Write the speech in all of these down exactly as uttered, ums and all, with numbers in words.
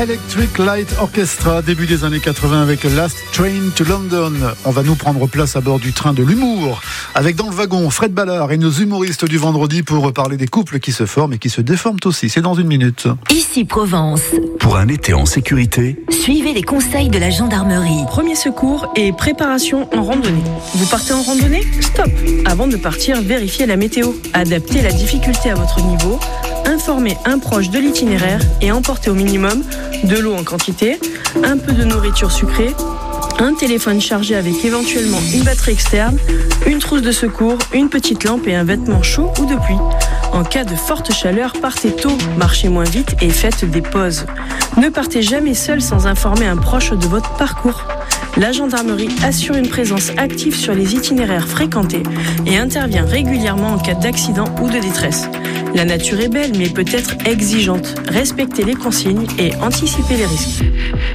Electric Light Orchestra, début des années quatre-vingts avec Last Train to London. On va nous prendre place à bord du train de l'humour avec dans le wagon Fred Ballard et nos humoristes du vendredi pour parler des couples qui se forment et qui se déforment aussi. C'est dans une minute. Ici Provence. Pour un été en sécurité, suivez les conseils de la gendarmerie. Premier secours et préparation en randonnée. Vous partez en randonnée ? Stop ! Avant de partir, vérifiez la météo. Adaptez la difficulté à votre niveau. Informez un proche de l'itinéraire et emportez au minimum de l'eau en quantité, un peu de nourriture sucrée, un téléphone chargé avec éventuellement une batterie externe, une trousse de secours, une petite lampe et un vêtement chaud ou de pluie. En cas de forte chaleur, partez tôt, marchez moins vite et faites des pauses. Ne partez jamais seul sans informer un proche de votre parcours. La gendarmerie assure une présence active sur les itinéraires fréquentés et intervient régulièrement en cas d'accident ou de détresse. La nature est belle mais peut être exigeante. Respectez les consignes et anticipez les risques.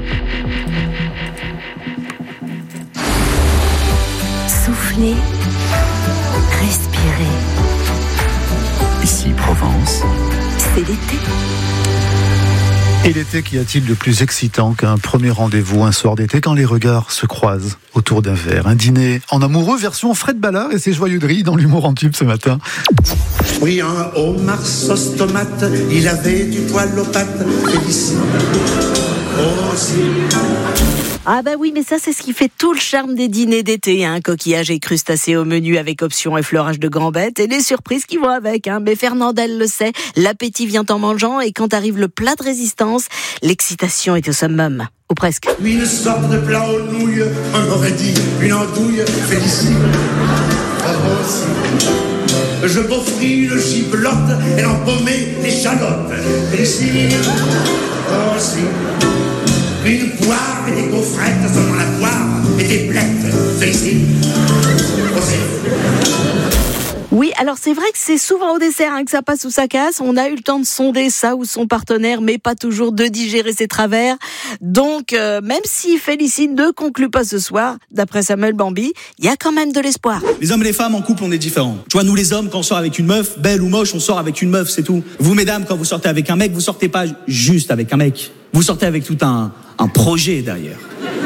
Soufflez, respirez. Ici Provence, c'est l'été. Et l'été, qu'y a-t-il de plus excitant qu'un premier rendez-vous un soir d'été quand les regards se croisent autour d'un verre? Un dîner en amoureux version Fred Ballard et ses joyeux drilles dans l'humour en tube ce matin. Oui, un homard sauce tomate, il avait du poil aux pattes, Félicie. Oh, si. Ah bah oui, mais ça c'est ce qui fait tout le charme des dîners d'été, hein. Coquillages et crustacés au menu avec option effleurage de gambettes et les surprises qui vont avec, hein. Mais Fernandel le sait, l'appétit vient en mangeant et quand arrive le plat de résistance, l'excitation est au summum. Ou presque. Oui, une sorte de plat aux nouilles, on aurait dit une andouille, Félicie. Oh, si. Je m'offris une giblotte, elle empaumait l'échalote, Félicie. Oh, si. Une poire et des gaufrettes, seulement la poire et des blettes. Félicie. Oui, alors c'est vrai que c'est souvent au dessert hein, que ça passe ou ça casse. On a eu le temps de sonder ça ou son partenaire, mais pas toujours de digérer ses travers. Donc, euh, même si Félicie ne conclut pas ce soir, d'après Samuel Bambi, il y a quand même de l'espoir. Les hommes et les femmes en couple, on est différents. Tu vois, nous les hommes, quand on sort avec une meuf, belle ou moche, on sort avec une meuf, c'est tout. Vous, mesdames, quand vous sortez avec un mec, vous sortez pas juste avec un mec. Vous sortez avec tout un, un projet derrière.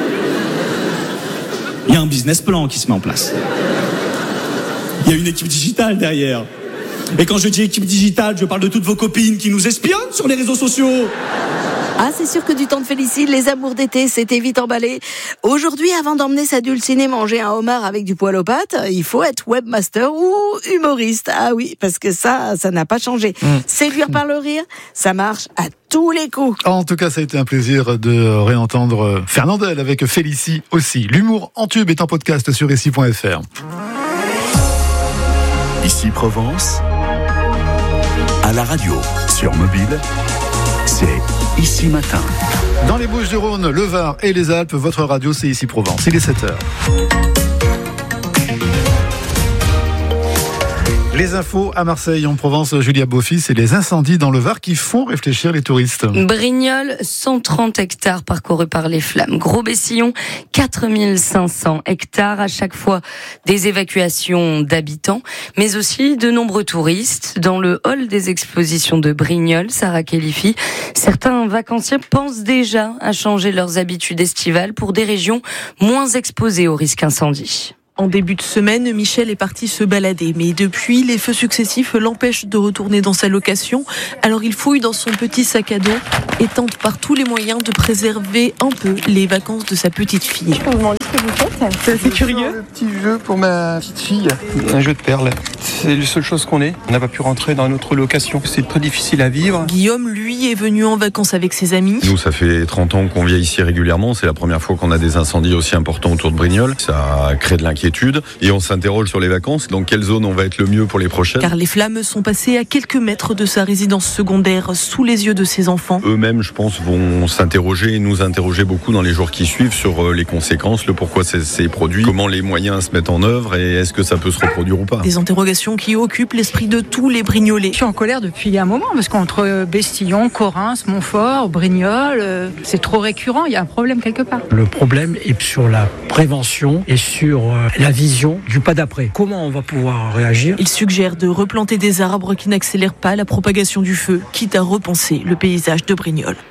Il y a un business plan qui se met en place. Il y a une équipe digitale derrière. Et quand je dis équipe digitale, je parle de toutes vos copines qui nous espionnent sur les réseaux sociaux. Ah, c'est sûr que du temps de Félicie, les amours d'été, c'était vite emballé. Aujourd'hui, avant d'emmener sa dulcinée manger un homard avec du poil aux pattes, il faut être webmaster ou humoriste. Ah oui, parce que ça, ça n'a pas changé. Mmh. Séduire par le rire, ça marche à tous les coups. En tout cas, ça a été un plaisir de réentendre Fernandel avec Félicie aussi. L'humour en tube est en podcast sur ici point f r. Ici Provence, à la radio, sur mobile, c'est Ici Matin. Dans les Bouches-du-Rhône, le Var et les Alpes, votre radio c'est Ici Provence. Il est sept heures. Les infos à Marseille, en Provence, Julia Beaufils, et les incendies dans le Var qui font réfléchir les touristes. Brignoles, cent trente hectares parcourus par les flammes. Gros-Bessillon, quatre mille cinq cents hectares. À chaque fois, des évacuations d'habitants, mais aussi de nombreux touristes. Dans le hall des expositions de Brignoles, Sarah Kelifi, certains vacanciers pensent déjà à changer leurs habitudes estivales pour des régions moins exposées au risque incendie. En début de semaine, Michel est parti se balader, mais depuis, les feux successifs l'empêchent de retourner dans sa location. Alors il fouille dans son petit sac à dos et tente par tous les moyens de préserver un peu les vacances de sa petite fille. Je peux vous demander ce que vous faites ? C'est assez curieux. Un petit jeu pour ma petite fille, un jeu de perles. C'est la seule chose qu'on ait. On n'a pas pu rentrer dans notre location. C'est très difficile à vivre. Guillaume, lui, est venu en vacances avec ses amis. Nous, ça fait trente ans qu'on vient ici régulièrement. C'est la première fois qu'on a des incendies aussi importants autour de Brignoles. Ça crée de l'inquiétude. Et on s'interroge sur les vacances, dans quelle zone on va être le mieux pour les prochaines. Car les flammes sont passées à quelques mètres de sa résidence secondaire, sous les yeux de ses enfants. Eux-mêmes, je pense, vont s'interroger et nous interroger beaucoup dans les jours qui suivent sur les conséquences, le pourquoi c'est, c'est produit, comment les moyens se mettent en œuvre et est-ce que ça peut se reproduire ou pas. Des interrogations qui occupent l'esprit de tous les Brignolais. Je suis en colère depuis un moment, parce qu'entre Bestillon, Correns, Montfort, Brignoles, c'est trop récurrent, il y a un problème quelque part. Le problème est sur la prévention et sur la vision du pas d'après. Comment on va pouvoir réagir ? Il suggère de replanter des arbres qui n'accélèrent pas la propagation du feu, quitte à repenser le paysage de Brignoles.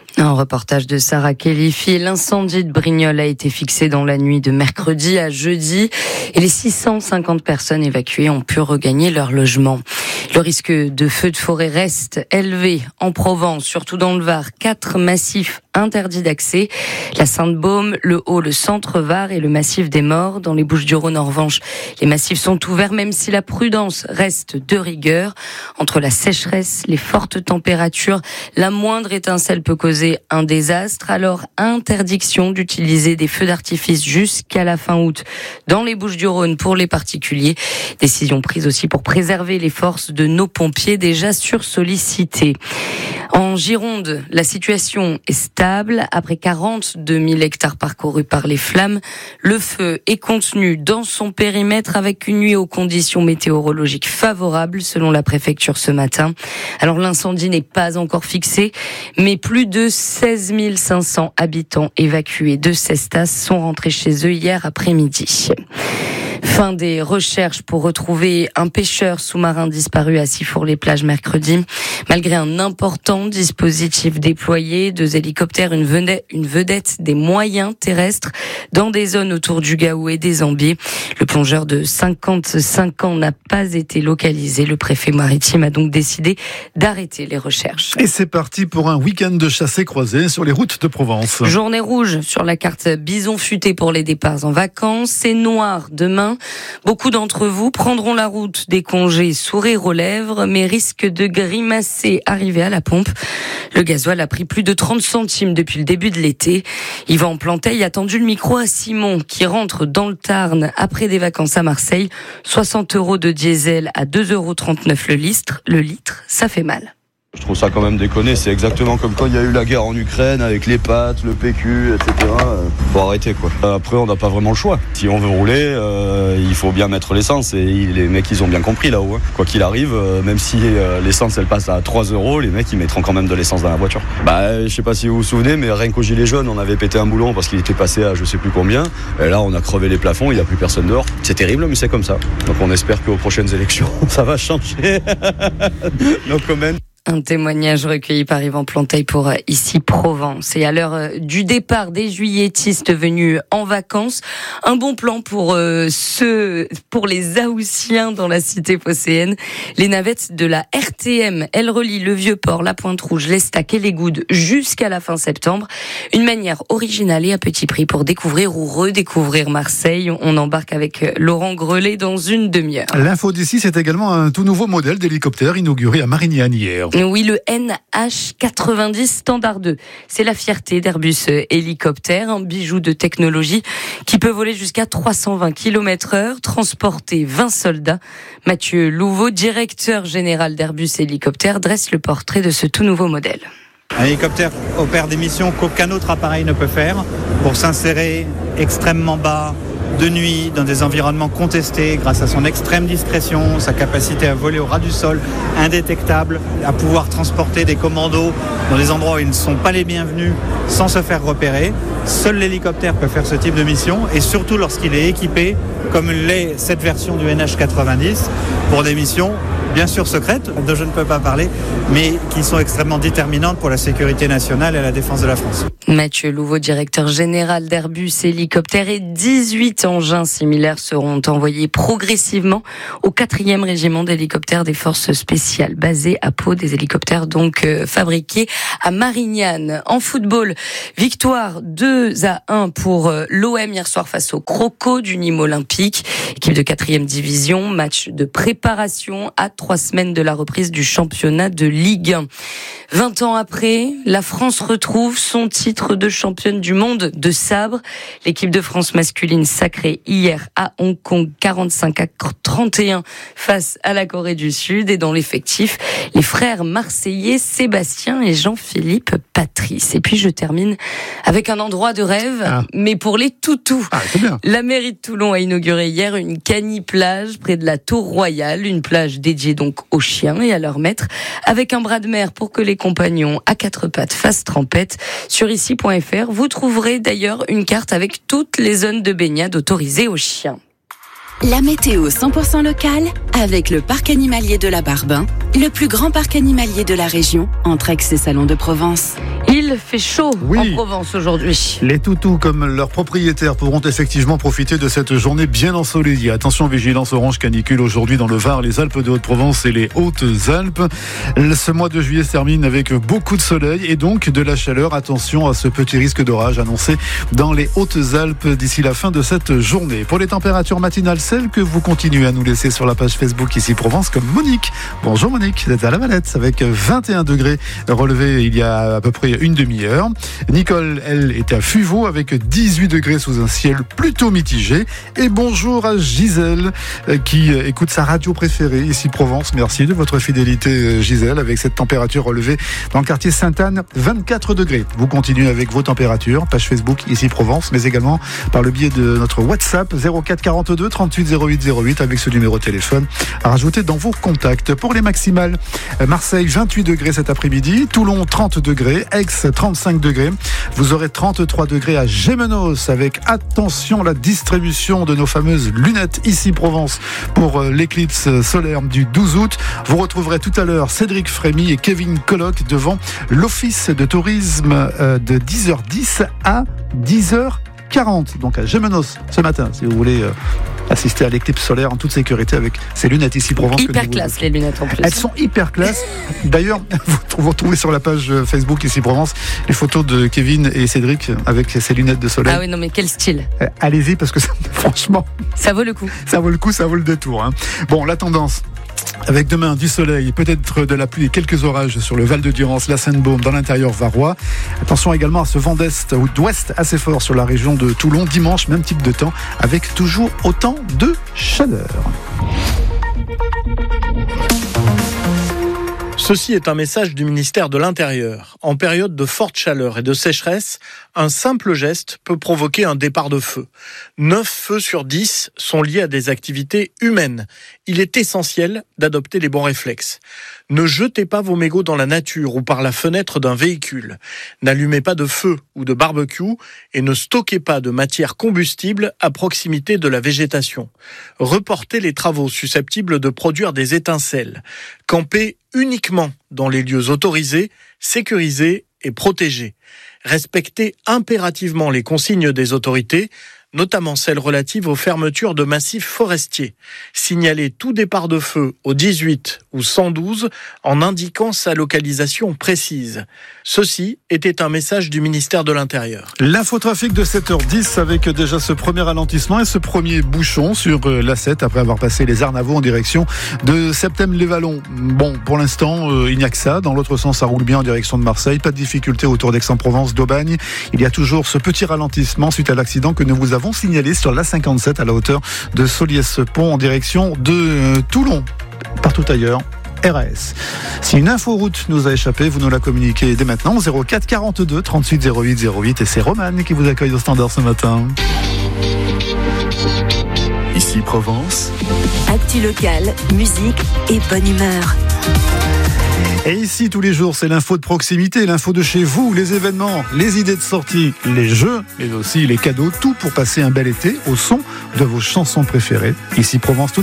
Un reportage de Sarah Kelifi. L'incendie de Brignoles a été fixé dans la nuit de mercredi à jeudi et les six cent cinquante personnes évacuées ont pu regagner leur logement. Le risque de feu de forêt reste élevé en Provence, surtout dans le Var. Quatre massifs interdits d'accès. La Sainte-Baume, le Haut, le Centre-Var et le massif des Morts. Dans les Bouches-du-Rhône, en revanche, les massifs sont ouverts, même si la prudence reste de rigueur. Entre la sécheresse, les fortes températures, la moindre étincelle peut causer un désastre. Alors, interdiction d'utiliser des feux d'artifice jusqu'à la fin août dans les Bouches-du-Rhône pour les particuliers. Décision prise aussi pour préserver les forces de nos pompiers déjà sursollicités. En Gironde, la situation est stable. Après quarante-deux mille hectares parcourus par les flammes, le feu est contenu dans son périmètre avec une nuit aux conditions météorologiques favorables selon la préfecture ce matin. Alors l'incendie n'est pas encore fixé, mais plus de seize mille cinq cents habitants évacués de Cestas sont rentrés chez eux hier après-midi. Fin des recherches pour retrouver un pêcheur sous-marin disparu à Sifour-les-Plages mercredi. Malgré un important dispositif déployé, deux hélicoptères, une vedette, une vedette des moyens terrestres dans des zones autour du Gaou et des Ambiers. Le plongeur de cinquante-cinq ans n'a pas été localisé. Le préfet maritime a donc décidé d'arrêter les recherches. Et c'est parti pour un week-end de chassé-croisé sur les routes de Provence. Journée rouge sur la carte bison futé pour les départs en vacances. C'est noir demain. Beaucoup d'entre vous prendront la route des congés sourire aux lèvres, mais risquent de grimacer arrivé à la pompe. Le gasoil a pris plus de trente centimes depuis le début de l'été. Yvan Planteil a tendu le micro à Simon, qui rentre dans le Tarn après des vacances à Marseille. soixante euros de diesel à deux euros trente-neuf le litre. Le litre, ça fait mal. Je trouve ça quand même déconné, c'est exactement comme quand il y a eu la guerre en Ukraine avec les pâtes, le P Q, et cetera. Faut arrêter quoi. Après on n'a pas vraiment le choix. Si on veut rouler, euh, il faut bien mettre l'essence et les mecs ils ont bien compris là-haut. Hein. Quoi qu'il arrive, euh, même si euh, l'essence elle passe à trois euros, les mecs ils mettront quand même de l'essence dans la voiture. Bah je sais pas si vous vous souvenez, mais rien qu'au gilet jaune on avait pété un boulon parce qu'il était passé à je sais plus combien. Et là on a crevé les plafonds, il n'y a plus personne dehors. C'est terrible mais c'est comme ça. Donc on espère qu'aux prochaines élections ça va changer. No comment. Un témoignage recueilli par Yvan Planteil pour Ici Provence. Et à l'heure du départ des juilletistes venus en vacances, un bon plan pour euh, ceux, pour les Haussiens dans la cité phocéenne. Les navettes de la R T M, elles relient le Vieux-Port, la Pointe-Rouge, l'Estac et les Goudes jusqu'à la fin septembre. Une manière originale et à petit prix pour découvrir ou redécouvrir Marseille. On embarque avec Laurent Grelet dans une demi-heure. L'info d'ici, c'est également un tout nouveau modèle d'hélicoptère inauguré à Marignane hier. Oui, le N H quatre-vingt-dix Standard deux. C'est la fierté d'Airbus Hélicoptère, un bijou de technologie qui peut voler jusqu'à trois cent vingt kilomètres heure, transporter vingt soldats. Mathieu Louveau, directeur général d'Airbus Hélicoptère, dresse le portrait de ce tout nouveau modèle. Un hélicoptère opère des missions qu'aucun autre appareil ne peut faire pour s'insérer extrêmement bas, de nuit, dans des environnements contestés, grâce à son extrême discrétion, sa capacité à voler au ras du sol, indétectable, à pouvoir transporter des commandos dans des endroits où ils ne sont pas les bienvenus, sans se faire repérer. Seul l'hélicoptère peut faire ce type de mission, et surtout lorsqu'il est équipé, comme l'est cette version du N H quatre-vingt-dix, pour des missions bien sûr secrètes, dont je ne peux pas parler, mais qui sont extrêmement déterminantes pour la sécurité nationale et la défense de la France. Mathieu Louveau, directeur général d'Airbus Hélicoptère, et dix-huit engins similaires seront envoyés progressivement au quatrième régiment d'hélicoptères des forces spéciales, basé à Pau, des hélicoptères donc euh, fabriqués à Marignane. En football, victoire deux à un pour euh, l'O M hier soir face au Crocos du Nîmes Olympique, équipe de quatrième division, match de préparation à trois semaines de la reprise du championnat de Ligue un. vingt ans après, la France retrouve son titre de championne du monde de sabre. L'équipe de France masculine sacrée hier à Hong Kong, quarante-cinq à trente et un face à la Corée du Sud. Et dans l'effectif, les frères marseillais Sébastien et Jean-Philippe Patrice. Et puis je termine avec un endroit de rêve, ah. mais pour les toutous. Ah, c'est bien. La mairie de Toulon a inauguré hier une cani-plage près de la Tour Royale, une plage dédiée donc aux chiens et à leurs maîtres, avec un bras de mer pour que les compagnons à quatre pattes fassent trempette. Sur ici point f r, vous trouverez d'ailleurs une carte avec toutes les zones de baignade autorisées aux chiens. La météo cent pour cent locale avec le parc animalier de la Barbin, le plus grand parc animalier de la région, entre Aix et Salon de Provence. Il fait chaud oui. en Provence aujourd'hui. Les toutous, comme leurs propriétaires, pourront effectivement profiter de cette journée bien ensoleillée. Attention, vigilance orange canicule aujourd'hui dans le Var, les Alpes de Haute-Provence et les Hautes-Alpes. Ce mois de juillet se termine avec beaucoup de soleil et donc de la chaleur. Attention à ce petit risque d'orage annoncé dans les Hautes-Alpes d'ici la fin de cette journée. Pour les températures matinales, celles que vous continuez à nous laisser sur la page Facebook Ici Provence, comme Monique. Bonjour Monique, vous êtes à la Valette avec vingt et un degrés relevés il y a à peu près une demi-heure. Nicole, elle, est à Fuveau avec dix-huit degrés sous un ciel plutôt mitigé. Et bonjour à Gisèle qui écoute sa radio préférée Ici Provence. Merci de votre fidélité Gisèle avec cette température relevée dans le quartier Sainte-Anne, vingt-quatre degrés. Vous continuez avec vos températures, page Facebook Ici Provence, mais également par le biais de notre WhatsApp zéro quatre quarante-deux trente-huit zéro huit zéro huit avec ce numéro de téléphone à rajouter dans vos contacts. Pour les maximales, Marseille vingt-huit degrés cet après-midi, Toulon trente degrés, Aix trente-cinq degrés. Vous aurez trente-trois degrés à Gémenos avec, attention, la distribution de nos fameuses lunettes Ici Provence pour l'éclipse solaire du douze août. Vous retrouverez tout à l'heure Cédric Frémy et Kevin Colloc devant l'office de tourisme de dix heures dix à dix heures quarante, donc à Gémenos ce matin, si vous voulez euh, assister à l'éclipse solaire en toute sécurité avec ces lunettes Ici Provence. Hyper classe vous... les lunettes en plus. Elles sont hyper classe. D'ailleurs, vous retrouvez sur la page Facebook Ici Provence les photos de Kevin et Cédric avec ces lunettes de soleil. Ah oui, non mais quel style. Euh, allez-y parce que ça, franchement, ça vaut le coup. Ça vaut le coup, ça vaut le détour. Hein. Bon, la tendance. Avec demain du soleil, peut-être de la pluie et quelques orages sur le Val de Durance, la Seine-Baume, dans l'intérieur varois. Attention également à ce vent d'est ou d'ouest assez fort sur la région de Toulon. Dimanche, même type de temps, avec toujours autant de chaleur. Ceci est un message du ministère de l'Intérieur. En période de forte chaleur et de sécheresse, un simple geste peut provoquer un départ de feu. neuf feux sur dix sont liés à des activités humaines. Il est essentiel d'adopter les bons réflexes. Ne jetez pas vos mégots dans la nature ou par la fenêtre d'un véhicule. N'allumez pas de feu ou de barbecue et ne stockez pas de matière combustible à proximité de la végétation. Reportez les travaux susceptibles de produire des étincelles. Campez uniquement dans les lieux autorisés, sécurisés et protégés. Respectez impérativement les consignes des autorités, notamment celles relatives aux fermetures de massifs forestiers. Signalez tout départ de feu au dix-huit ou cent douze en indiquant sa localisation précise. Ceci était un message du ministère de l'Intérieur. L'infotrafic de sept heures dix avec déjà ce premier ralentissement et ce premier bouchon sur l'A sept après avoir passé les Arnavaux en direction de Septèmes-les-Vallons. Bon, pour l'instant, euh, il n'y a que ça. Dans l'autre sens, ça roule bien en direction de Marseille. Pas de difficulté autour d'Aix-en-Provence, d'Aubagne. Il y a toujours ce petit ralentissement suite à l'accident que nous vous avons signalé sur l'A cinquante-sept à la hauteur de Soliès-Pont en direction de euh, Toulon. Partout ailleurs, R A S. Si une inforoute nous a échappé, vous nous la communiquez dès maintenant au zéro quatre quarante-deux trente-huit zéro huit zéro huit et c'est Romane qui vous accueille au standard ce matin. Ici Provence. Actu locale, musique et bonne humeur. Et ici, tous les jours, c'est l'info de proximité, l'info de chez vous, les événements, les idées de sortie, les jeux, mais aussi les cadeaux, tout pour passer un bel été au son de vos chansons préférées. Ici Provence, tout